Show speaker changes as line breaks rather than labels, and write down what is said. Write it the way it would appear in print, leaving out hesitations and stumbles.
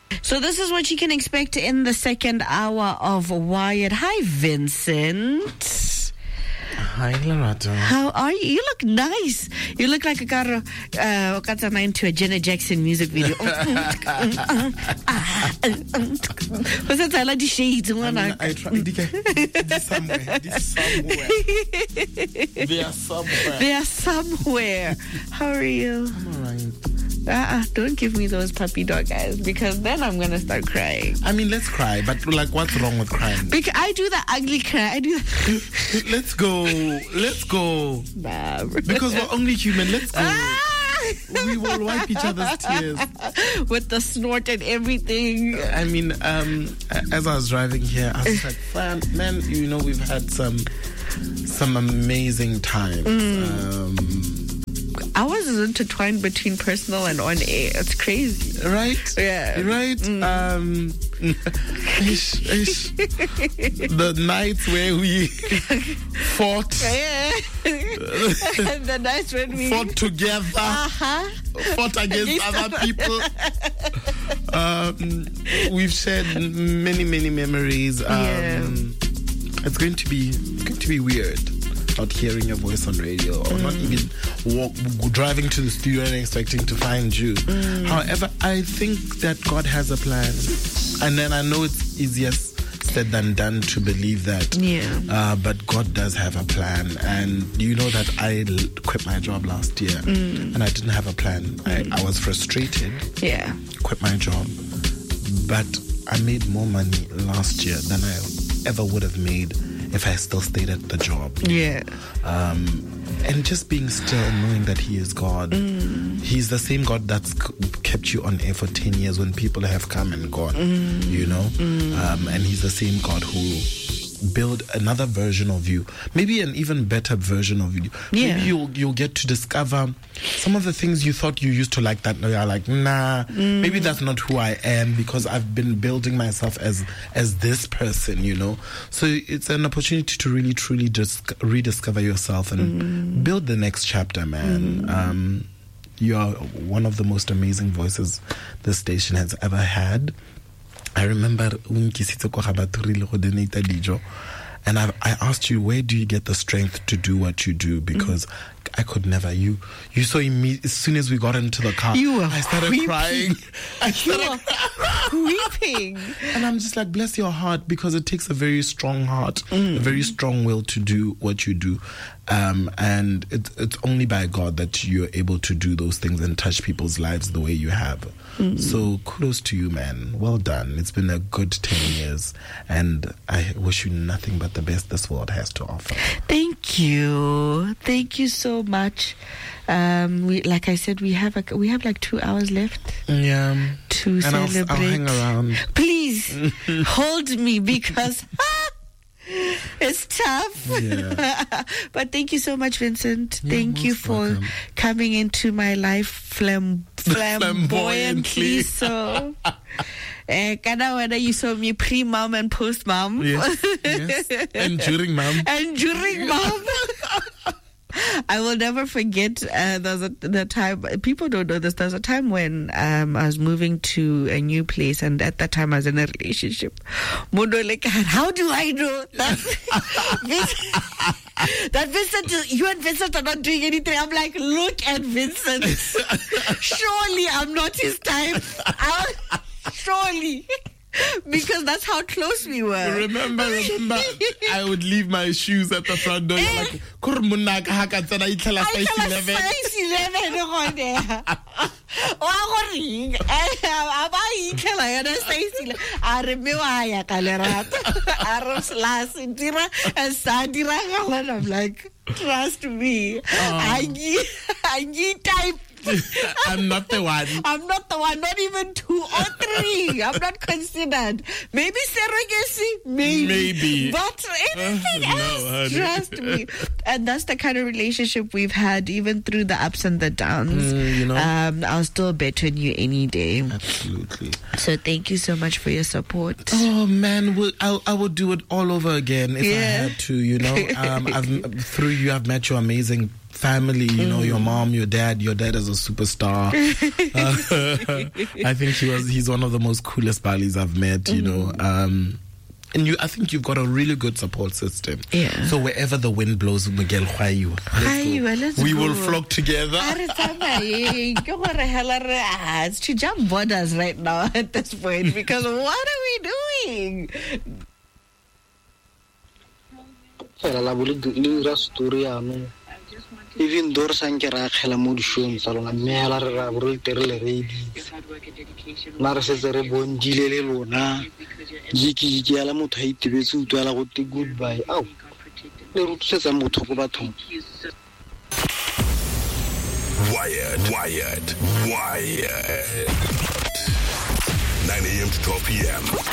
So this is what you can expect in the second hour of Wired. Hi, Vincent.
Hi, Lerato.
How are you? You look nice. You look like a guy into a Janet Jackson music video. Was that I like the shades?
I tried. They are somewhere.
They are somewhere. How are you?
I'm alright.
Don't give me those puppy dog eyes, because then I'm gonna start crying.
I mean, let's cry, but like, what's wrong with crying?
Because I do the ugly cry. I do that.
Let's go.
Nah.
Because we're only human. Let's go. We will wipe each other's tears
with the snort and everything.
I mean, as I was driving here, I was like, man, you know, we've had some amazing times.
Ours is intertwined between personal and on air. It's crazy.
Right?
Yeah.
Right? The nights where we fought.
Yeah. The nights when we
fought together. Fought against other people. We've shared many memories. It's going to be weird not hearing your voice on radio, or not even driving to the studio and expecting to find you. However, I think that God has a plan, and then I know it's easier said than done to believe that. But God does have a plan, and you know that I quit my job last year, and I didn't have a plan. I was frustrated. Quit my job, but I made more money last year than I ever would have made if I still stayed at the job. And just being still, knowing that He is God. He's the same God that's kept you on air for 10 years when people have come and gone, you know? And He's the same God who build another version of you, maybe an even better version of you. Maybe you'll get to discover some of the things you thought you used to like that now you're like, nah, maybe that's not who I am, because I've been building myself as this person, you know. So it's an opportunity to really truly just rediscover yourself and build the next chapter, man. You are one of the most amazing voices this station has ever had. I remember when and I asked you, where do you get the strength to do what you do? Because I could never. You saw me as soon as we got into the car. I started crying. I started
weeping.
And I'm just like, bless your heart, because it takes a very strong heart, a very strong will to do what you do. And it's only by God that you're able to do those things and touch people's lives the way you have. So kudos to you, man. Well done. It's been a good 10 years, and I wish you nothing but the best this world has to offer.
Thank you so much. Like I said, we have like 2 hours left. To celebrate.
I'll hang around.
Please hold me, because it's tough. But thank you so much, Vincent. Thank you for welcome. Coming into my life flamboyantly. So whether you saw me pre-mom and post-mom.
Yes. And during mom.
I will never forget, the time, people don't know this, there's a time when I was moving to a new place, and at that time I was in a relationship. Mundo like, how do I know that that Vincent, you and Vincent are not doing anything? I'm like, look at Vincent. Surely I'm not his type. Surely. Because that's how close we were.
Remember, I would leave my shoes at the front door. Like,
I'm like, trust me. I need type.
I'm not the one.
Not even 2 or 3. I'm not considered. Maybe surrogacy. Maybe. But anything else, trust me. And that's the kind of relationship we've had, even through the ups and the downs.
You know,
I'll still bet on you any day.
Absolutely.
So thank you so much for your support.
Oh man, I would do it all over again if I had to. You know, through you, I've met your amazing family, you know, your mom, your dad is a superstar. I think he's one of the most coolest Balis I've met, you know. And I think you've got a really good support system.
Yeah.
So wherever the wind blows, Miguel, we will flock together.
It's to jump borders right now at this point, because what are we doing?
Even though Sankara Helamushun, Salona Mela, Rulter Ladies, Narcissary Bon Gilelona, Jiki Jalamut hate to be soon to allow the goodbye. Oh, the root says I'm talk about him.
Wired. 9 a.m. to 12 p.m.